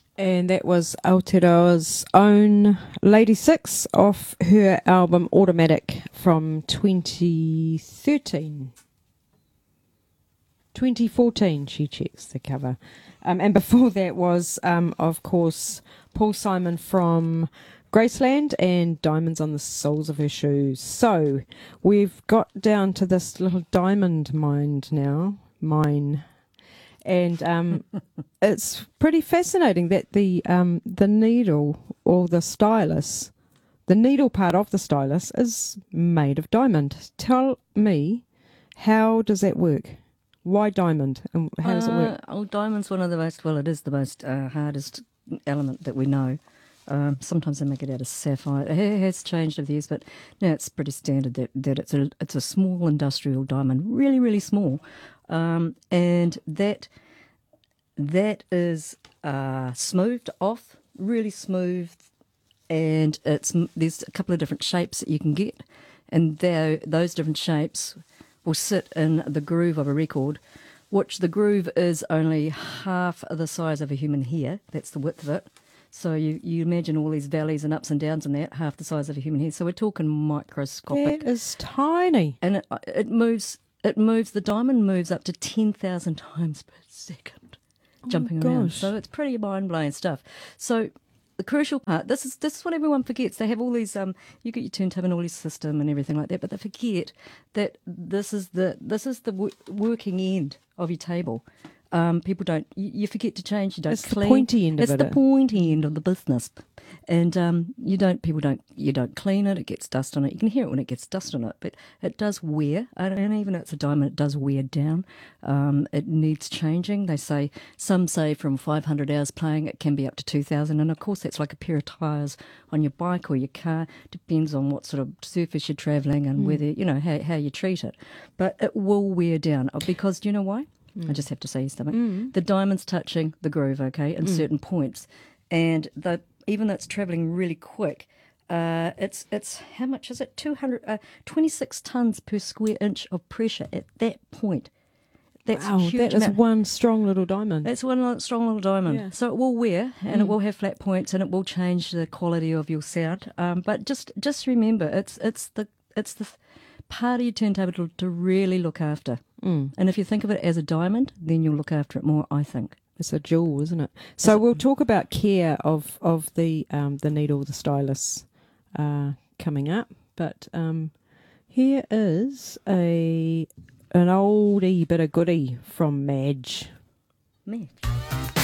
And that was Aotearoa's own Lady Six off her album Automatic from 2013. 2014, she checks the cover. And before that was, of course, Paul Simon from Graceland and Diamonds on the Soles of Her Shoes. So we've got down to this little diamond mine. And it's pretty fascinating that the needle or the stylus, the needle part of the stylus is made of diamond. Tell me, how does that work? Why diamond, and how does it work? Diamond's one of the most, well, it is the most hardest element that we know. Sometimes they make it out of sapphire. It has changed over the years, but now it's pretty standard that it's a small industrial diamond, really, really small. And that is smoothed off, really smooth, and there's a couple of different shapes that you can get, and those different shapes will sit in the groove of a record, which the groove is only half the size of a human hair. That's the width of it. So you imagine all these valleys and ups and downs in that, half the size of a human hair. So we're talking microscopic. That is tiny. And it moves, the diamond moves up to 10,000 times per second, jumping around. So it's pretty mind-blowing stuff. So the crucial part, this is what everyone forgets. They have all these, you get your turntable and all your system and everything like that, but they forget that this is the working end of your table. People don't. You forget to change. You don't it's clean. The pointy end it's of it. It's the pointy end of the business, and you don't clean it. It gets dust on it. You can hear it when it gets dust on it, but it does wear. And even though it's a diamond, it does wear down. It needs changing. Some say from 500 hours playing, it can be up to 2,000. And of course, that's like a pair of tyres on your bike or your car. Depends on what sort of surface you're travelling and whether how you treat it. But it will wear down because do you know why? I just have to say something. The diamond's touching the groove, okay, in certain points, and even though it's travelling really quick, it's how much is it? 26 tons per square inch of pressure at that point. That's a huge that is one strong little diamond. That's one strong little diamond. Yeah. So it will wear, and it will have flat points, and it will change the quality of your sound. But just remember, it's the part of your turntable to really look after. And if you think of it as a diamond, then you'll look after it more, I think. It's a jewel, isn't it? So we'll talk about care of the needle, the stylus, coming up. But here is an oldie bit of goodie from Madge. Madge.